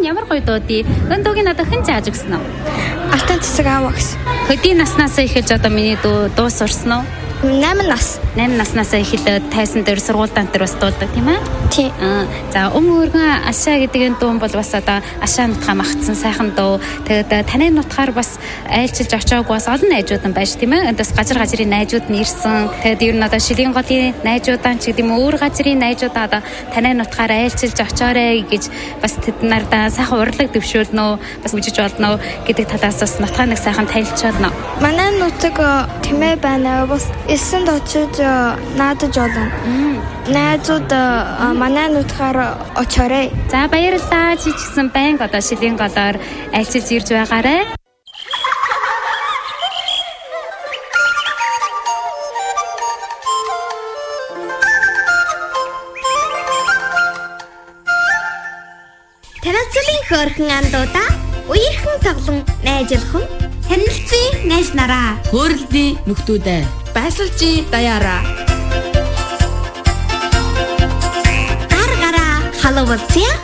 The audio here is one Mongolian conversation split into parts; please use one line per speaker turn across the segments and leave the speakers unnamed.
ямар гоё дуудий. Энэ дууг надад хэн зааж өгсөн үү?
Алтан цэцэг аавагс.
Хөдий наснаас эхэлж одоо миний дуу сурсан уу?
8 нас.
8 наснаас эхэлээд тайсан дээр сургуультай энэ бас дуулдаг тийм ээ?
Тийм.
За өргөн ашаа гэдэг энэ дуу бол бас одоо ашаа нутгаа магтсан сайхан дуу. Тэгээд таны нутгаар бас айлчилж очиагүй бас олон найзууд нь байж тийм ээ? Эндээс гажрын найзууд нь ирсэн. Тэгээд ер нь одоо шилийн голын найзуудаа ч гэдэг юм өөр газрын найзуудаа одоо таны нутгаар айлчилж очиорой гэж бас тэд нарт сайхан урлаг төвшүүлнө, бас үжиж болно гэдэг талаас бас нутгаа нэг сайхан танилцуулна.
Манай нутаг тэмээ байна. Бас эсэнд очиж наадаж болно. Найзууд манай нутгаар очиорой.
За баярлалаа. Чи ч гэсэн байнга одоо шилийн голоор айлчилж ирж байгаарай.
Танилцуулын хөөрхөн андуудаа үерхэн тоглон найзлах нь танилцын найз нараа
Хөөрөлний нөхдүүдээ байсалжи даяараа
гараа халуувалцъя.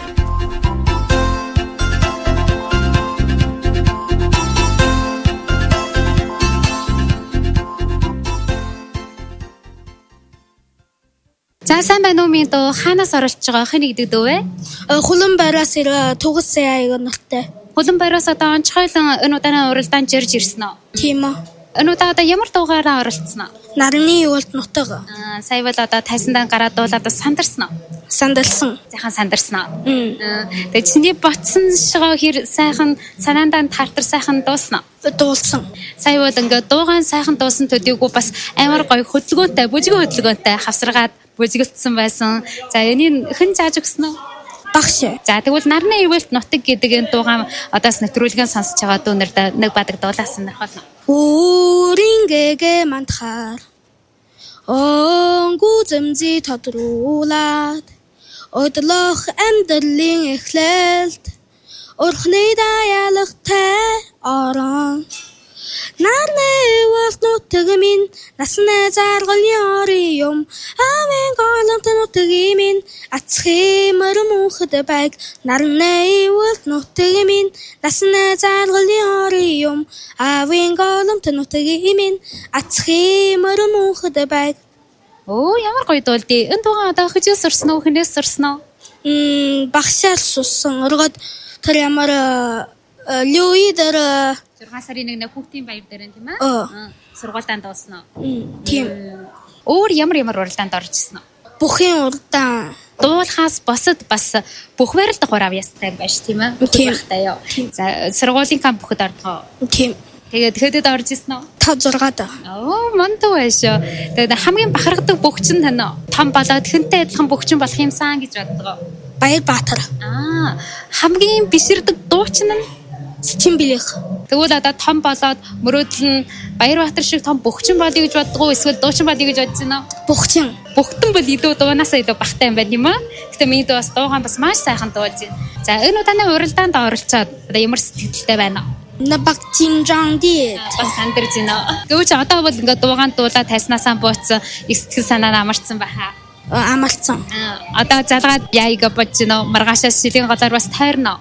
За сайн байна уу минь дөө хаанаас оролцож байгаа хэн нэгдэг дөө вэ?
Хулан байраас тугас аяг нартай.
Хулан байраас одоо онцгойлон энэ удаагийн уралдаанд жирж ирсэн үү?
Тийм үү.
Энэ удаа одоо ямар дуугаараа оролцсон уу?
Нарны юулт нутаг.
Сая бол одоо тайсандаа гараад дуулаад бас сандарсан уу?
Сандалсан.
Сайхан сандарсан уу? Тэгээ чиний ботсон шгаа хэр сайхан санаандаа тартар сайхан дуусна уу?
Дуулсан.
Сая бол ингээд дуугаан сайхан дуусан төдийгүй бас амар гоё хөдөлгөөнтэй, бүжиг хөдөлгөөнтэй хавсаргаад бүжиглсэн байсан. За энийг хэн зааж өгсөн үү?
Багш.
За тэгвэл нарны ивэлт нутаг гэдэг энэ дуугаан одоос нэвтрүүлгэн сонсож байгаа дүүнэрдээ нэг бадаг дуулаа сонирхолно.
Өөрингээгээ мантахаар онгүзэмзий тодруулаад одлох амьдралын эхлэлд урхны даялагтай орон нарны ивэлт нутаг минь насны заргалны орын юм амин голомт нутаг минь ацхи мөрмөхд байг нарны ивэлт нутаг минь насны заргалны орын юм амин голомт нутаг минь ацхи мөрмөхд байг.
Оо ямар гоё дуулдээ. Энэ дуугаа одоо хичээл сурсан уу, хинээс сурсан уу?
Багшаар сурсан. Өргөд тэр ямар Лүидэр
6 сарын 1-ний хүүхдийн баяр дээр тийм ээ? Сургуультанд дуусан уу?
Тийм.
Өөр ямар уралдаанд орж ирсэн үү?
Бүхэн уралдаан.
Дуулахаас босод бас бүх барилдах хураав ястай байж тийм ээ?
Тийм.
За сургуулийн камп бүхэд ордгоо.
Тийм.
Тэгээд хэдэд орж ирсэн үү?
5-6 да.
Оо мантуу байш. Тэгээд хамгийн бахархдаг бөхчин тань уу? Том болоод хэнтэй адилхан бөхчин болох юмсан гэж боддгоо.
Баярбаатар.
Хамгийн биширдэг дуучин нь
Сичимбилих.
Тэгвэл одоо том болоод мөрөөдөл нь Баярбаатар шиг том бөхчин болъё гэж боддгоо эсвэл дуучин болъё гэж бодож байна уу?
Бөхчин.
Бөхтөн бол илүү дуунаасаа илүү багтай юм байна юм аа. Гэтэ миний дуу бас дуугаан бас маш сайхан дуулж байна. За энэ удаагийн уралдаанд оролцоод одоо ямар сэтгэлтэй байна вэ?
Набаг чинжанди.
Бас сандарж байна. Гэвч одоо бол ингээд дуугаан дуулаа тайснаасаа бууцсан их сэтгэл санаа амарцсан байхаа.
Амарцсан.
Одоо залгаад яйга бодж байна уу? Маргаашаа шилийн голоор бас тойрно.